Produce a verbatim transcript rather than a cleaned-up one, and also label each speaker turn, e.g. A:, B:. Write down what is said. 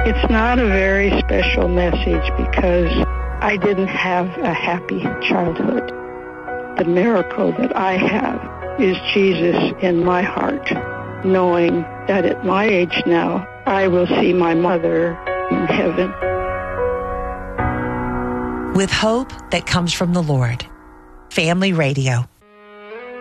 A: It's not a very special message because I didn't have a happy childhood. The miracle that I have is Jesus in my heart, knowing that at my age now, I will see my mother in heaven.
B: With hope that comes from the Lord. Family Radio.